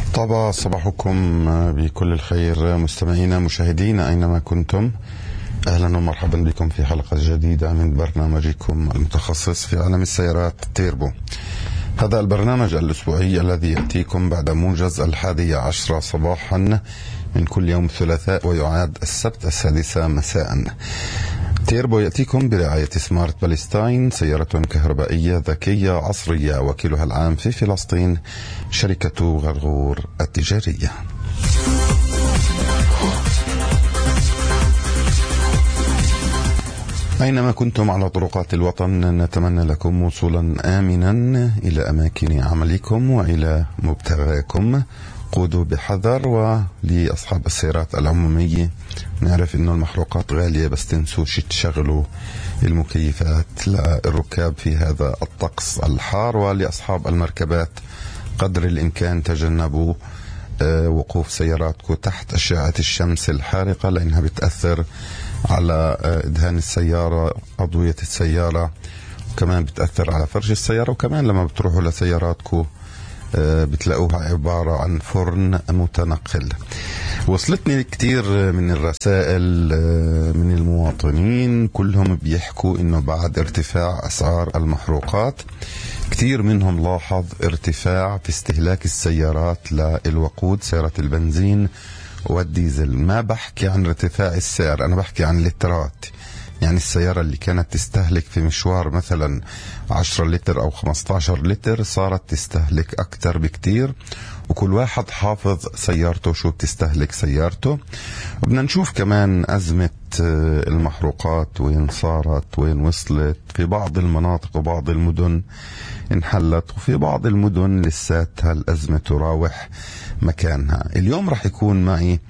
طاب صباحكم بكل الخير مستمعينا مشاهدينا أينما كنتم. أهلا ومرحبا بكم في حلقة جديدة من برنامجكم المتخصص في عالم السيارات تيربو. هذا البرنامج الأسبوعي الذي يأتيكم بعد موجز 11 صباحا من كل يوم ثلاثاء، ويعاد السبت 6 مساء. تيربو يأتيكم برعاية سمارت باليستاين، سيارة كهربائية ذكية عصرية، وكيلها العام في فلسطين، شركة غرغور التجارية. أينما كنتم على طرقات الوطن، نتمنى لكم وصولا آمنا إلى أماكن عملكم وإلى مبتغاكم. قودوا بحذر، ولأصحاب السيارات العمومية نعرف إنه المحروقات غالية، بس تنسوش تشغلوا المكيفات للركاب في هذا الطقس الحار. ولأصحاب المركبات قدر الإمكان تجنبوا وقوف سياراتكم تحت أشعة الشمس الحارقة، لأنها بتأثر على إدهان السيارة، أضوية السيارة، وكمان بتأثر على فرش السيارة. وكمان لما بتروحوا لسياراتكم بتلاقوها عبارة عن فرن متنقل. وصلتني كتير من الرسائل من المواطنين، كلهم بيحكوا إنه بعد ارتفاع أسعار المحروقات كتير منهم لاحظ ارتفاع في استهلاك السيارات للوقود، سيارات البنزين والديزل. ما بحكي عن ارتفاع السعر، أنا بحكي عن لترات. يعني السيارة اللي كانت تستهلك في مشوار مثلا 10 لتر أو 15 لتر صارت تستهلك أكتر بكتير، وكل واحد حافظ سيارته شو بتستهلك سيارته. وبدنا نشوف كمان أزمة المحروقات وين صارت، وين وصلت. في بعض المناطق وبعض المدن انحلت، وفي بعض المدن لساتها الأزمة تراوح مكانها. اليوم رح يكون معي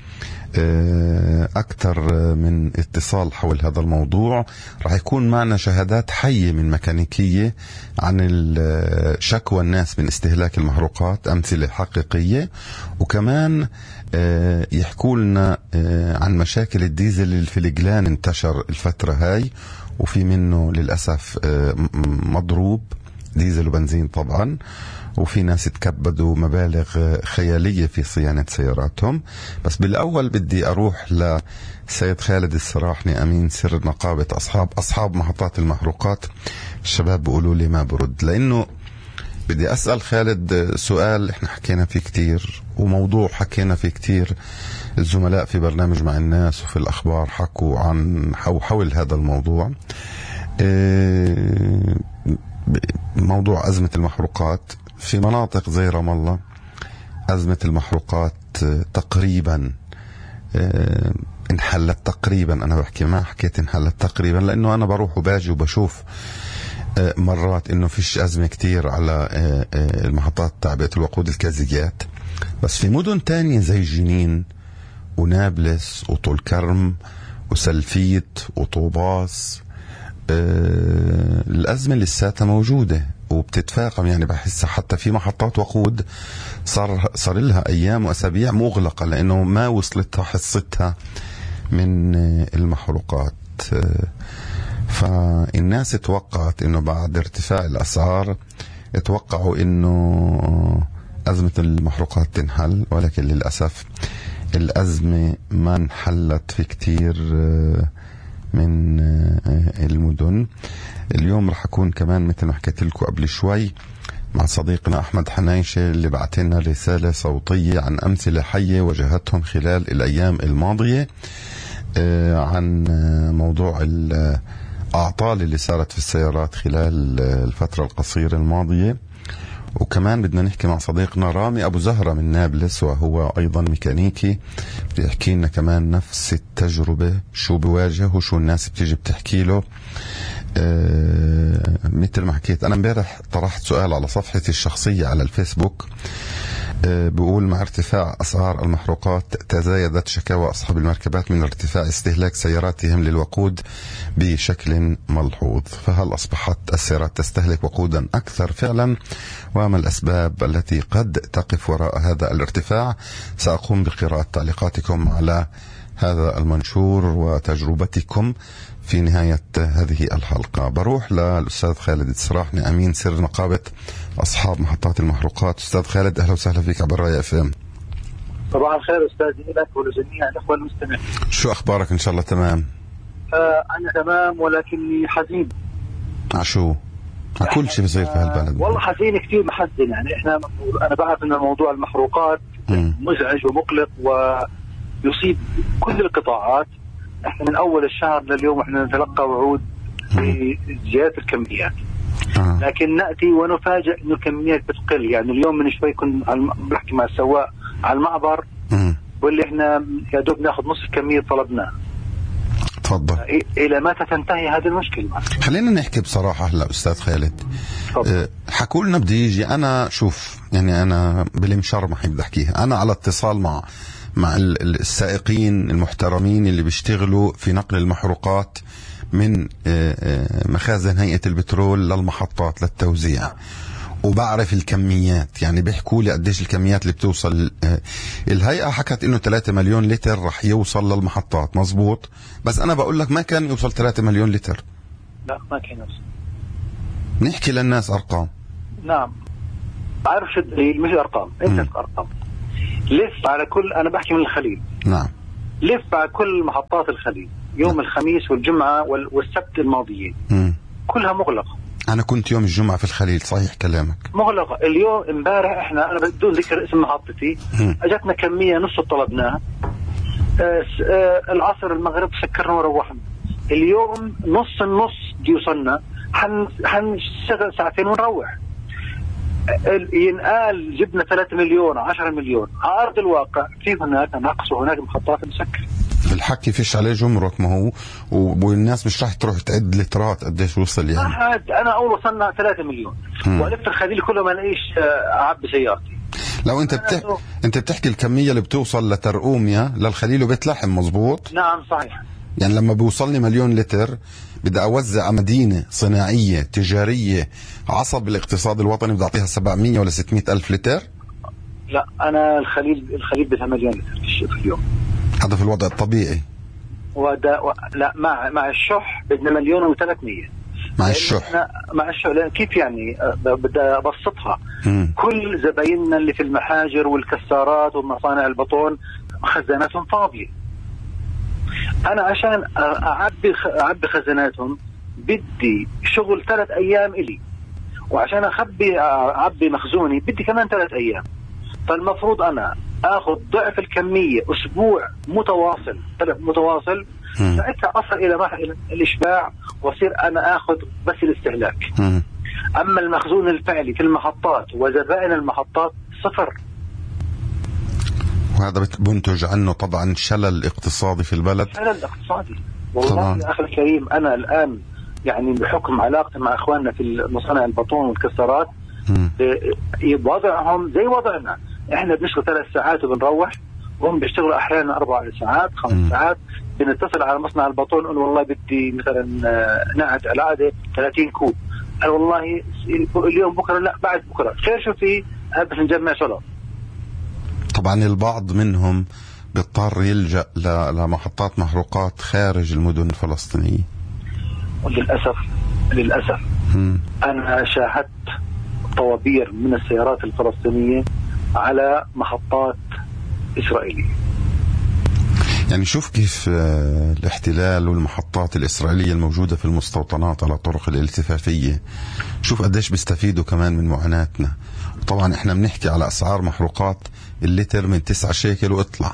أكثر من اتصال حول هذا الموضوع. رح يكون معنا شهادات حية من ميكانيكية عن شكوى الناس من استهلاك المحروقات، أمثلة حقيقية. وكمان يحكوا لنا عن مشاكل الديزل اللي في الجلان انتشر الفترة هاي، وفي منه للأسف مضروب، ديزل وبنزين طبعا، وفي ناس تكبدوا مبالغ خيالية في صيانة سياراتهم. بس بالأول بدي أروح لسيد خالد السراحني، أمين سر نقابة أصحاب محطات المحروقات. الشباب بيقولوا لي ما برد، لأنه بدي أسأل خالد سؤال إحنا حكينا فيه كتير، وموضوع حكينا فيه كتير. الزملاء في برنامج مع الناس وفي الأخبار حكوا عن حول هذا الموضوع، موضوع أزمة المحروقات في مناطق زي رام الله. أزمة المحروقات تقريبا انحلت تقريبا. أنا بحكي ما حكيت انحلت تقريبا، لأنه أنا بروح وباجي وبشوف مرات إنه فيش أزمة كتير على المحطات تعبئة الوقود الكازيات. بس في مدن تانية زي جنين ونابلس وطول كرم وسلفيت وطوباس الأزمة لساتها موجودة وبتتفاقم. يعني بحس حتى في محطات وقود صار لها أيام وأسابيع مغلقة، لأنه ما وصلتها حصتها من المحروقات. فالناس توقعت إنه بعد ارتفاع الأسعار اتوقعوا إنه أزمة المحروقات تنحل، ولكن للأسف الأزمة ما انحلت في كتير من المدن. اليوم رح أكون كمان مثل ما حكيت لكم قبل شوي مع صديقنا أحمد حنايشة، اللي بعتلنا رسالة صوتية عن أمثلة حية واجهتهم خلال الأيام الماضية عن موضوع الأعطال اللي صارت في السيارات خلال الفترة القصيرة الماضية. وكمان بدنا نحكي مع صديقنا رامي أبو زهرة من نابلس، وهو أيضا ميكانيكي، بيحكي لنا كمان نفس التجربة، شو بواجه وشو الناس بتيجي بتحكي له. مثل ما حكيت أنا امبارح طرحت سؤال على صفحتي الشخصية على الفيسبوك، بقول مع ارتفاع أسعار المحروقات تزايدت شكاوى أصحاب المركبات من ارتفاع استهلاك سياراتهم للوقود بشكل ملحوظ، فهل أصبحت السيارات تستهلك وقودا أكثر فعلا؟ وما الأسباب التي قد تقف وراء هذا الارتفاع؟ سأقوم بقراءة تعليقاتكم على هذا المنشور وتجربتكم في نهاية هذه الحلقة. بروح للأستاذ خالد السراحني، أمين سر نقابة أصحاب محطات المحروقات. أستاذ خالد، أهلا وسهلا فيك عبر رأي FM. صباح الخير أستاذي لك ولجميع الأخوة المستمعين. شو أخبارك؟ إن شاء الله تمام. أنا تمام ولكني حزين. عشو؟ كل شيء بصير في هالبلد. والله حزين كثير محزن. يعني أنا بعرف إن موضوع المحروقات مزعج ومقلق ويصيب كل القطاعات. إحنا من أول الشهر لليوم إحنا نتلقى وعود بزيادة الكميات. لكن نأتي ونفاجئ إنه الكميات بتقل. يعني اليوم من شوي كنت بحكي مع السواق على المعبر واللي إحنا يا دوب ناخذ نص الكمية طلبناها. تفضل. إلى متى تنتهي هذه المشكلة؟ خلينا نحكي بصراحة هلا أستاذ خالد. حكوا لنا بدي يجي أنا شوف يعني أنا بالمشار ما بدي أحكيها. أنا على اتصال مع السائقين المحترمين اللي بيشتغلوا في نقل المحروقات من مخازن هيئة البترول للمحطات للتوزيع، وبعرف الكميات. يعني بيحكوا لي قديش الكميات اللي بتوصل. الهيئة حكت انه 3 مليون لتر رح يوصل للمحطات، مزبوط، بس انا بقول لك ما كان يوصل 3 مليون لتر. لا ما كان يوصل. نحكي للناس ارقام. نعم بعرف شو الدليل، مش ارقام، انت ارقام. لف على كل، انا بحكي من الخليل. نعم. لف على كل محطات الخليل يوم الخميس والجمعة والسبت الماضيين كلها مغلقة. أنا كنت يوم الجمعة في الخليل، صحيح كلامك، مغلقة. اليوم امبارح أنا بدون ذكر اسم محطتي أجتنا كمية نص طلبناها. العصر المغرب سكرنا وروحنا. اليوم نص يوصلنا، حنشتغل ساعتين ونروح. ينقال جبنا 3 مليون 10 مليون، على أرض الواقع في هناك نقص وهناك محطات مسكرة. الحكي فيش عليه جمرك، ما هو والناس مش راح تروح تعد لترات قديش وصل. يعني أنا أول وصلنا 3 مليون وألف الخليل كله ما لقيش أعبي سيارتي. لو أنت بتحكي الكمية اللي بتوصل لترقوميا للخليل وبيت لحم، مظبوط؟ نعم صحيح. يعني لما بيوصلني 1,000,000 لتر بدي أوزع مدينة صناعية تجارية عصب الاقتصاد الوطني، بدي أعطيها 700 ولا 600 ألف لتر. لا أنا الخليل بدها 1,000,000 لتر في اليوم. هذا في الوضع الطبيعي. لا مع الشح بدنا 1,300,000 مع الشح. لأن كيف يعني بدي أبسطها. كل زبايننا اللي في المحاجر والكسارات ومصانع البطون خزاناتهم فاضية. أنا عشان أعبي خزاناتهم بدي شغل 3 أيام إلي، وعشان أعبي مخزوني بدي كمان 3 أيام. فالمفروض أنا أخذ ضعف الكمية أسبوع متواصل ساعتها أصل إلى الإشباع، وصير أنا أخذ بس الاستهلاك. أما المخزون الفعلي في المحطات وزبائن المحطات صفر. وهذا بنتج عنه طبعا شلل اقتصادي في البلد. شلل اقتصادي والله يا أخي الكريم. أنا الآن يعني بحكم علاقتي مع إخواننا في مصانع البطون والكسرات وضعهم زي وضعنا. إحنا بنشتغل 3 ساعات وبنروح، وهم بيشتغلوا أحيانا 4 ساعات 5 ساعات. بنتصل على مصنع البطون نقول والله بدي مثلا نعت العادة 30 كوب. قال والله اليوم بكرة، لا بعد بكرة. خير شو في بس نجمع شغل. طبعا البعض منهم بيضطر يلجأ لمحطات محروقات خارج المدن الفلسطينية. للأسف أنا شاهدت طوابير من السيارات الفلسطينية على محطات إسرائيلية. يعني شوف كيف الاحتلال والمحطات الإسرائيلية الموجودة في المستوطنات على طرق الالتفافية، شوف قديش بيستفيدوا كمان من معاناتنا. طبعا احنا بنحكي على أسعار محروقات اللتر من 9 شيكل واطلع.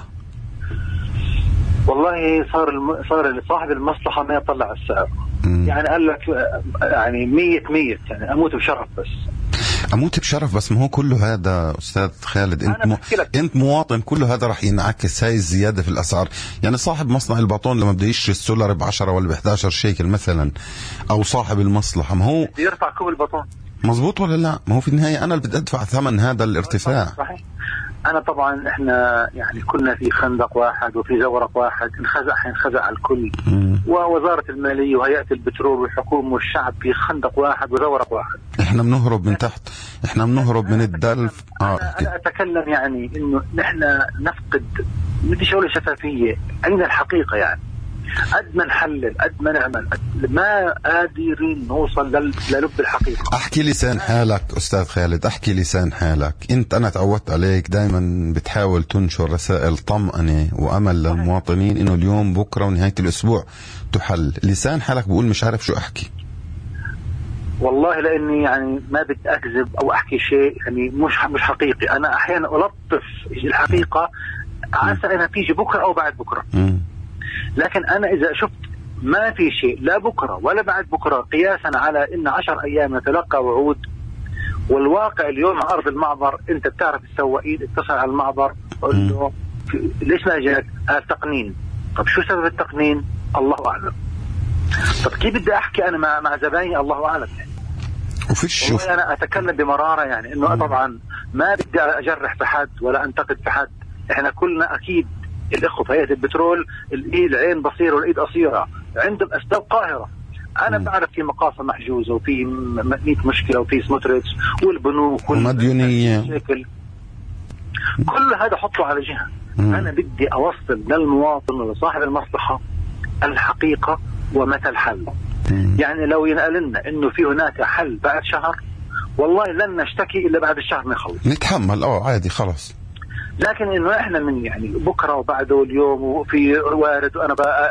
والله صار صاحب المصلحة ما يطلع السعر. يعني قال لك يعني 100 يعني أموت بشرف. بس ما هو كله هذا أستاذ خالد، أنت مواطن، كله هذا رح ينعكس هاي الزيادة في الأسعار. يعني صاحب مصنع الباطون لما بده يشتري السولر ب10 ولا ب11 شيكل مثلا، أو صاحب المصلحة ما هو يرفع كوب الباطون، مزبوط ولا لا؟ ما هو في النهاية أنا اللي بدي أدفع ثمن هذا الارتفاع. صحيح. أنا طبعا إحنا يعني كنا في خندق واحد وفي زورق واحد، انخزع الكل. ووزارة المالية وهيئة البترول والحكومة والشعب في خندق واحد وزورق واحد. إحنا بنهرب من تحت، إحنا بنهرب من الدلف. أنا أتكلم يعني إنه نحن نفقد، بدي أقول شفافية عندنا الحقيقة. يعني قد ما نحلل قد ما نعمل ما قادرين نوصل للب الحقيقة. احكي لسان حالك أستاذ خالد، احكي لسان حالك. أنا تعودت عليك دايما بتحاول تنشر رسائل طمأنة وأمل للمواطنين إنه اليوم بكرة ونهاية الأسبوع تحل. لسان حالك بقول مش عارف شو أحكي. والله لاني يعني ما بدي اكذب او احكي شيء يعني مش حقيقي. انا احيانا الطف الحقيقه عسى انها تيجي بكره او بعد بكره. لكن انا اذا شفت ما في شيء لا بكره ولا بعد بكره قياسا على ان 10 ايام نتلقى وعود، والواقع اليوم على ارض المعبر انت بتعرف السواقين اتصل على المعبر قل له ليش ما جاك؟ التقنين. طب شو سبب التقنين؟ الله اعلم. طب كيف بدي احكي انا مع زبايني؟ الله اعلم. يعني وفيش انا اتكلم بمراره يعني انه طبعا ما بدي اجرح في حد ولا انتقد في حد. احنا كلنا اكيد الاخوه في هيئه البترول العين بصيره والايد قصيره، عندهم اسباب قاهره. انا بعرف في مقاصه محجوزه وفي 100 مشكله وفي سموتريتش والبنوك والمديونيه كل هذا حطه على جهه. انا بدي اوصل للمواطن ولصاحب المصلحه الحقيقه ومتى الحل. يعني لو ينقال لنا انه في هناك حل بعد شهر والله لن نشتكي الا بعد الشهر ما يخلص، نتحمل عادي خلاص. لكن انه احنا من يعني بكره وبعده اليوم وفي وارد وانا بقى